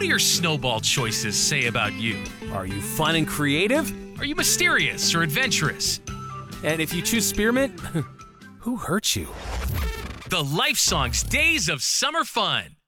do your snowball choices say about you? Are you fun and creative? Are you mysterious or adventurous? And if you choose spearmint, who hurt you? The Life Songs Days of Summer Fun.